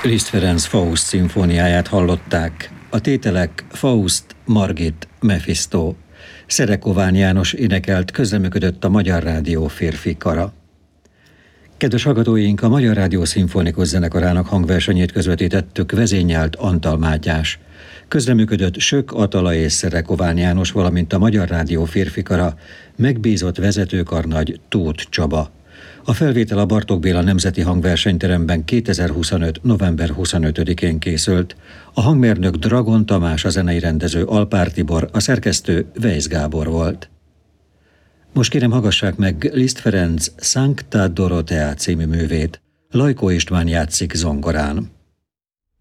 Liszt Ferenc Faust szimfóniáját hallották. A tételek Faust, Margit, Mephisto. Szerekován János énekelt, közreműködött a Magyar Rádió férfi kara. Kedves hallgatóink, a Magyar Rádió Szimfonikus Zenekarának hangversenyét közvetítettük, vezényelt Antal Mátyás. Közreműködött Sök Atala és Szerekován János, valamint a Magyar Rádió férfi kara megbízott vezetőkarnagy Tóth Csaba. A felvétel a Bartók Béla Nemzeti Hangversenyteremben 2025. november 25-én készült. A hangmérnök Dragon Tamás, a zenei rendező Alpár Tibor, a szerkesztő Weisz Gábor volt. Most kérem, hallgassák meg Liszt Ferenc Sancta Dorothea című művét. Lajkó István játszik zongorán.